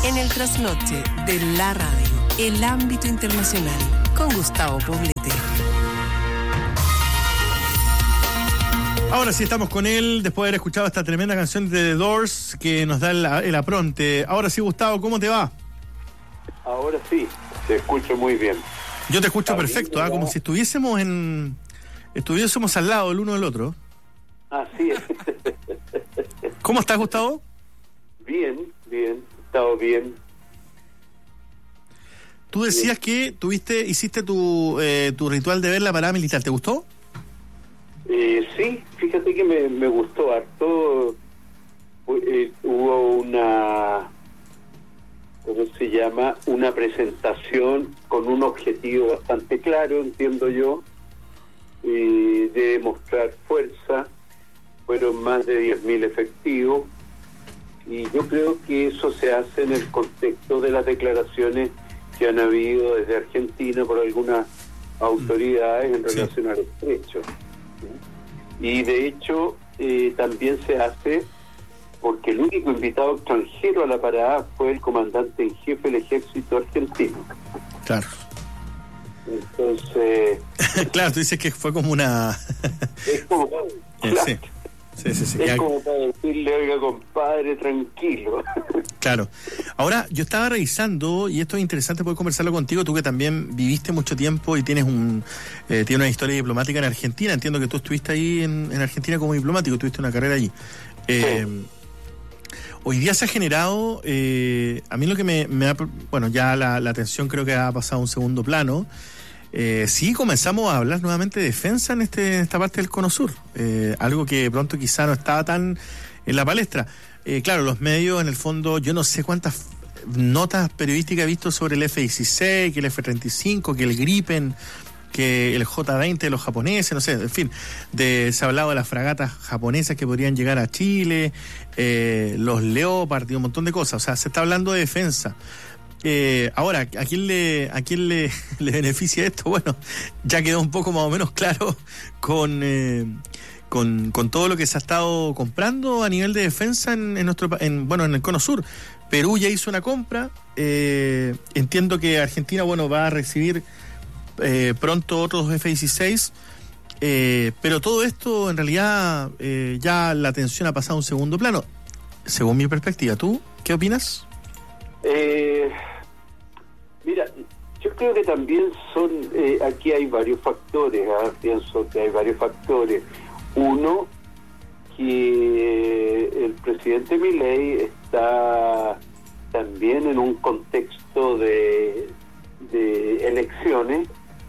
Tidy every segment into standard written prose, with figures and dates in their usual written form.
En el trasnoche de la radio, el ámbito internacional, con Gustavo Poblete. Ahora sí estamos con él, después de haber escuchado esta tremenda canción de The Doors que nos da el apronte. Ahora sí, Gustavo, ¿cómo te va? Ahora sí, te escucho muy bien. Yo te escucho perfecto, como si estuviésemos al lado el uno del otro. Así es. ¿Cómo estás, Gustavo? Bien, he estado bien. Tú decías que hiciste tu ritual de ver la parada militar, ¿te gustó? Sí, fíjate que me gustó harto. Hubo una presentación con un objetivo bastante claro, entiendo yo, de demostrar fuerza. Fueron más de 10.000 efectivos, y yo creo que eso se hace en el contexto de las declaraciones que han habido desde Argentina por algunas autoridades en relación al estrecho. Y de hecho también se hace porque el único invitado extranjero a la parada fue el comandante en jefe del ejército argentino. Claro. Entonces... claro, tú dices que fue como una... es como... claro. Sí. Es como para decirle, oiga, compadre, tranquilo. Claro. Ahora, yo estaba revisando, y esto es interesante poder conversarlo contigo, tú que también viviste mucho tiempo y tienes una historia diplomática en Argentina. Entiendo que tú estuviste ahí en Argentina como diplomático, tuviste una carrera allí. Sí. Hoy día se ha generado, a mí lo que me ha... Bueno, ya la atención creo que ha pasado a un segundo plano. Sí, comenzamos a hablar nuevamente de defensa en esta parte del Cono Sur, algo que pronto quizá no estaba tan en la palestra. Claro, los medios, en el fondo, yo no sé cuántas notas periodísticas he visto sobre el F-16, que el F-35, que el Gripen, que el J-20 de los japoneses, no sé, en fin, se ha hablado de las fragatas japonesas que podrían llegar a Chile, los Leopard y un montón de cosas. O sea, se está hablando de defensa. Ahora, ¿a quién le beneficia esto? Bueno, ya quedó un poco más o menos claro con todo lo que se ha estado comprando a nivel de defensa en el Cono Sur. Perú ya hizo una compra. Entiendo que Argentina, va a recibir pronto otros F-16. Pero todo esto, en realidad, ya la atención ha pasado a un segundo plano. Según mi perspectiva, ¿tú qué opinas? Mira, yo creo que también aquí hay varios factores, pienso que hay varios factores. Uno, que el presidente Milei está también en un contexto de elecciones,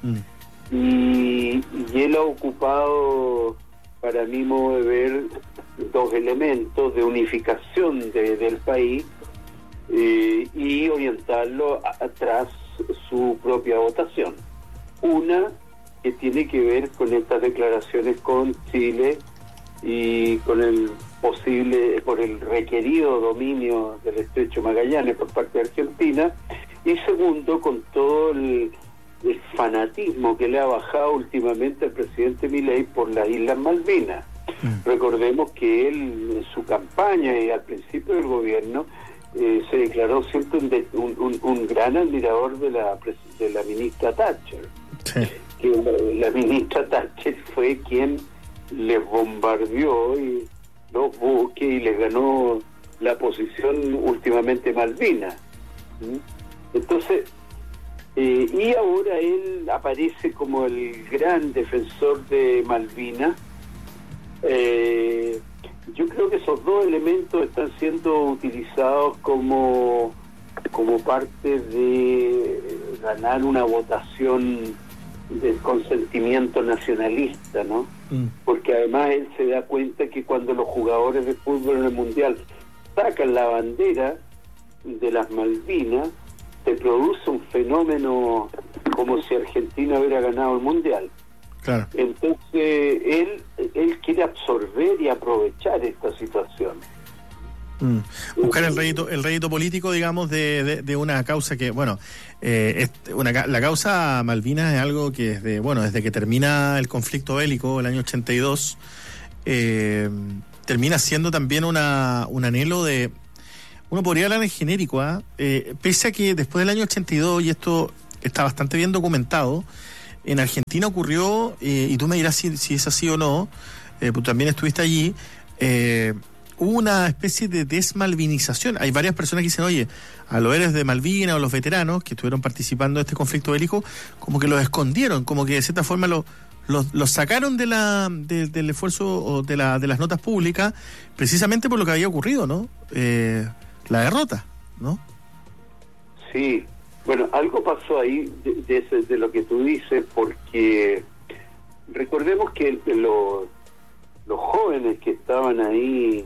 y él ha ocupado, para mi modo de ver, dos elementos de unificación del país, y orientarlo tras su propia votación. Una que tiene que ver con estas declaraciones con Chile y con por el requerido dominio del estrecho Magallanes por parte de Argentina, y segundo, con todo el fanatismo que le ha bajado últimamente al presidente Milei por las Islas Malvinas. Recordemos que él, en su campaña y al principio del gobierno, se declaró siempre un gran admirador de la ministra Thatcher. Sí. Que la ministra Thatcher fue quien les bombardeó los buques y les ganó la posición últimamente Malvinas. Entonces, y ahora él aparece como el gran defensor de Malvinas. Yo creo que esos dos elementos están siendo utilizados como parte de ganar una votación del consentimiento nacionalista, ¿no? Porque además él se da cuenta que cuando los jugadores de fútbol en el Mundial sacan la bandera de las Malvinas, se produce un fenómeno como si Argentina hubiera ganado el Mundial. Claro. Entonces él quiere absorber y aprovechar esta situación. Buscar el rédito político, digamos, de una causa que, la causa Malvinas es algo que desde que termina el conflicto bélico, el año 82, termina siendo también un anhelo de uno podría hablar en genérico, pese a que después del año 82, y esto está bastante bien documentado, en Argentina ocurrió, y tú me dirás si es así o no, pues también estuviste allí, hubo una especie de desmalvinización. Hay varias personas que dicen, oye, a los héroes de Malvinas o los veteranos que estuvieron participando en este conflicto bélico, como que los escondieron, como que de cierta forma los sacaron del esfuerzo o de las notas públicas, precisamente por lo que había ocurrido, ¿no? La derrota, ¿no? Sí, bueno, algo pasó ahí de lo que tú dices, porque recordemos que los jóvenes que estaban ahí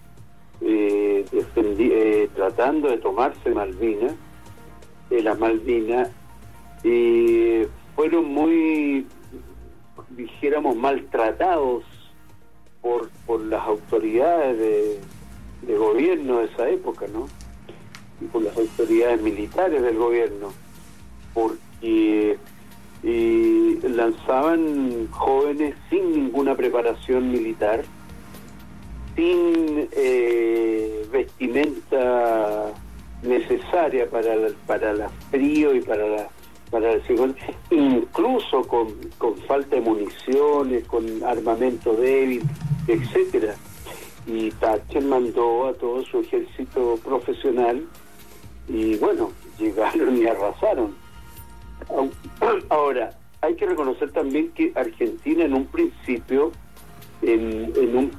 tratando de tomarse Malvinas, las Malvinas, fueron muy, dijéramos, maltratados por las autoridades de gobierno de esa época, ¿no? Y por las autoridades militares del gobierno, porque lanzaban jóvenes sin ninguna preparación militar, sin vestimenta necesaria para el frío y para el ciclón, incluso con falta de municiones, con armamento débil, etcétera. Y Thatcher mandó a todo su ejército profesional y bueno, llegaron y arrasaron. Ahora, hay que reconocer también que Argentina en un principio, en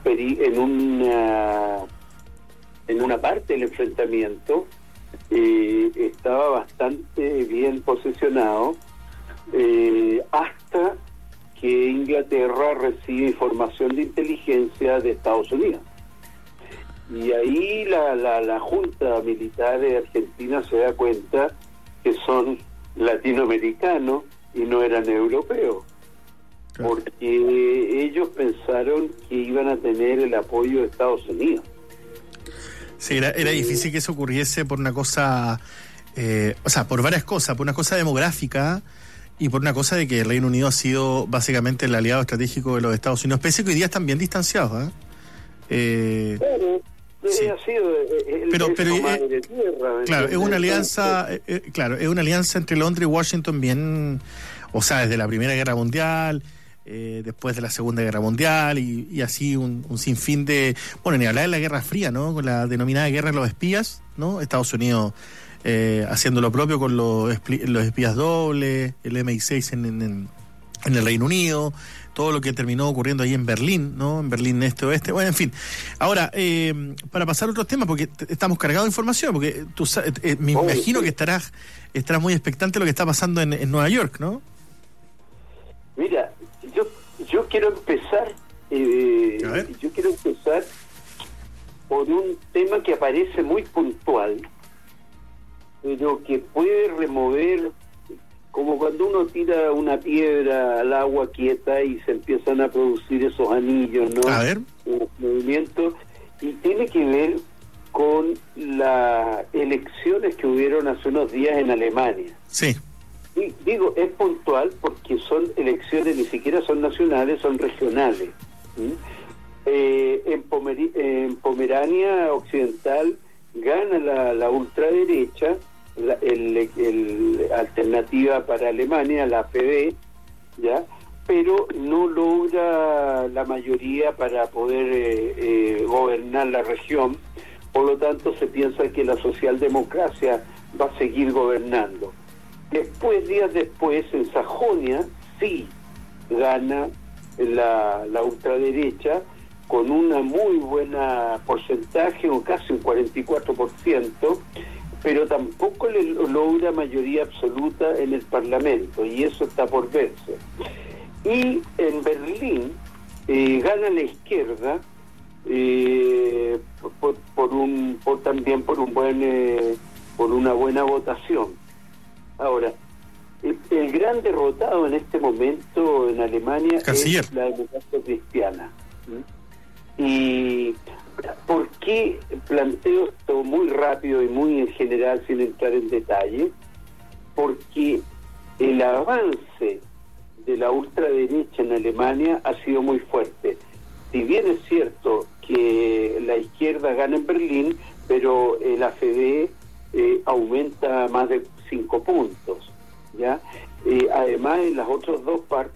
una parte del enfrentamiento, estaba bastante bien posicionado, hasta que Inglaterra recibe información de inteligencia de Estados Unidos. Y ahí la Junta Militar de Argentina se da cuenta que son latinoamericanos y no eran europeos, claro, porque ellos pensaron que iban a tener el apoyo de Estados Unidos. Sí, era difícil que eso ocurriese por una cosa, por varias cosas, por una cosa demográfica y por una cosa de que el Reino Unido ha sido básicamente el aliado estratégico de los Estados Unidos, pese a que hoy día están bien distanciados, Claro, sí. Ha sido madre de tierra. Claro, es una alianza, es una alianza entre Londres y Washington bien, desde la Primera Guerra Mundial, después de la Segunda Guerra Mundial y así un sinfín de, ni hablar de la Guerra Fría, ¿no? Con la denominada Guerra de los Espías, ¿no? Estados Unidos haciendo lo propio con los espías dobles, el MI6 en el Reino Unido, todo lo que terminó ocurriendo ahí en Berlín, ¿no? En Berlín este-oeste, en fin. Ahora, para pasar a otros temas, porque estamos cargados de información, porque tú me imagino que estarás muy expectante de lo que está pasando en Nueva York, ¿no? Mira, yo quiero empezar por un tema que aparece muy puntual, pero que puede remover, como cuando uno tira una piedra al agua quieta y se empiezan a producir esos anillos, ¿no? A ver. Movimientos, y tiene que ver con las elecciones que hubieron hace unos días en Alemania. Sí. Y digo, es puntual porque son elecciones, ni siquiera son nacionales, son regionales. En Pomerania Occidental gana la ultraderecha, el alternativa para Alemania, la AfD, ¿ya? Pero no logra la mayoría para poder gobernar la región. Por lo tanto, se piensa que la socialdemocracia va a seguir gobernando. Días después, en Sajonia, sí gana la ultraderecha con una muy buena porcentaje, o casi un 44%, pero tampoco le logra mayoría absoluta en el Parlamento, y eso está por verse. Y en Berlín gana la izquierda también por una buena votación. Ahora, el gran derrotado en este momento en Alemania Canciller. Es la democracia cristiana. ¿Y por qué planteo esto muy rápido y muy en general sin entrar en detalle? Porque el avance de la ultraderecha en Alemania ha sido muy fuerte. Si bien es cierto que la izquierda gana en Berlín, pero el AFD aumenta más de 5 puntos, ¿ya? Además, en las otras dos partes